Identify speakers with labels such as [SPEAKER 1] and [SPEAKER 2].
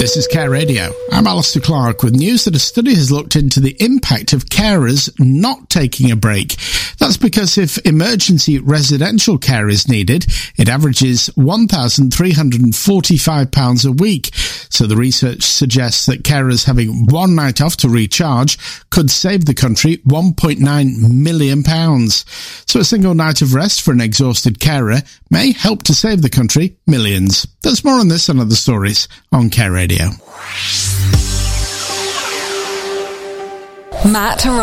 [SPEAKER 1] This is Care Radio. I'm Alistair Clark with news that a study has looked into the impact of carers not taking a break. That's because if emergency residential care is needed, it averages £1,345 a week. So the research suggests that carers having one night off to recharge could save the country £1.9 million. So a single night of rest for an exhausted carer may help to save the country millions. There's more on this and other stories on Care Radio.
[SPEAKER 2] Matt